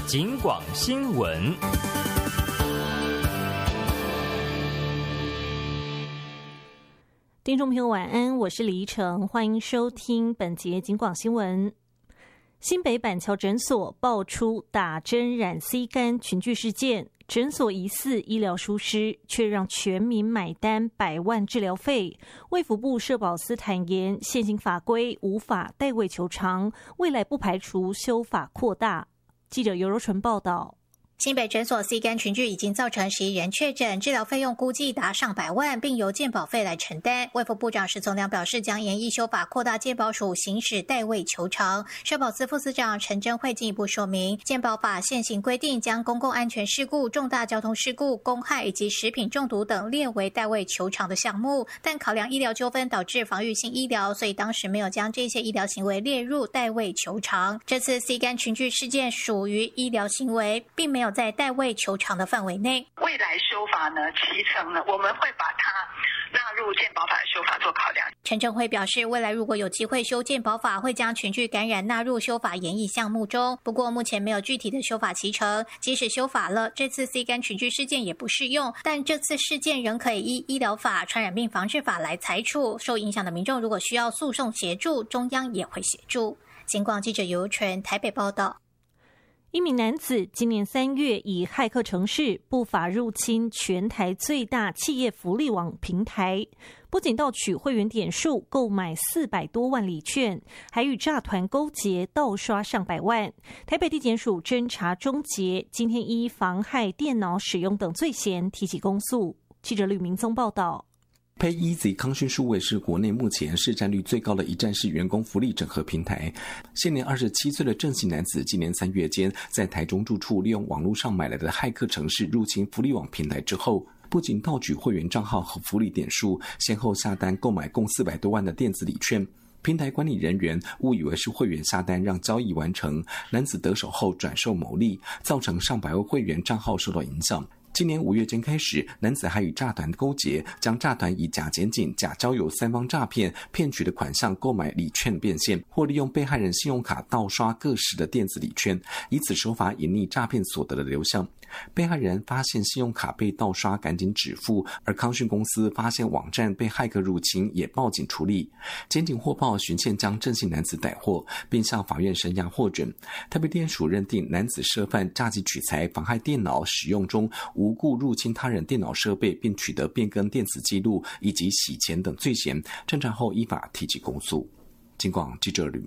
警广新闻。 听众朋友晚安，我是李依晨，欢迎收听本节警广新闻。新北板桥诊所爆出打针染 C 肝群聚事件，诊所疑似医疗疏失，却让全民买单100万治疗费。卫福部社保司坦言，现行法规无法代位求偿，未来不排除修法扩大。记者尤柔纯报道。 新北诊所 C 肝群聚已经造成11人确诊，治疗费用估计达上百万，并由健保费来承担。卫福部长石从良表示，将研议修法扩大健保署行使代位求偿。社保司副司长陈珍慧进一步说明，健保法现行规定将公共安全事故、重大交通事故、公害以及食品中毒等列为代位求偿的项目，但考量医疗纠纷导致防御性医疗，所以当时没有将这些医疗行为列入代位求偿。这次 C 肝群聚事件属于医疗行为，并没有在代位求偿的范围内。 未来修法呢，其成呢，我们会把它纳入健保法的修法做考量。 陈正辉表示，未来如果有机会修健保法，会将群聚感染纳入修法研议项目中。不过目前没有具体的修法期程，即使修法了，这次 C 肝群聚事件也不适用。但这次事件仍可以依医疗法、传染病防治法来裁处。受影响的民众如果需要诉讼协助，中央也会协助。警广记者尤纯台北报道。 一名男子今年3月以骇客程式不法入侵全台最大企业福利网平台，不仅盗取会员点数购买400多万礼券，还与诈团勾结盗刷上百万。台北地检署侦查终结，今天依妨害电脑使用等罪嫌提起公诉。记者吕明宗报道。 PayEasy 康讯数位是国内目前市占率最高的一站式员工福利整合平台。现年27岁的郑姓男子，今年3月间在台中住处利用网络上买来的骇客程式入侵福利网平台之后，不仅盗取会员账号和福利点数，先后下单购买共400多万的电子礼券。平台管理人员误以为是会员下单让交易完成，男子得手后转售牟利，造成上百位会员账号受到影响。今年5月间开始，男子还与诈团勾结，将诈团以假检警、假交友3方诈骗骗取的款项购买礼券变现，或利用被害人信用卡盗刷各式的电子礼券，以此手法隐匿诈骗所得的流向。被害人发现信用卡被盗刷，赶紧止付，而康讯公司发现网站被骇客入侵，也报警处理。检警获报循线将郑姓男子逮获，并向法院声押获准。台北地检署认定男子涉犯诈欺取财、妨害电脑使用中无故入侵他人电脑设备并取得变更电子记录以及洗钱等罪嫌，侦查后依法提起公诉。警广记者吕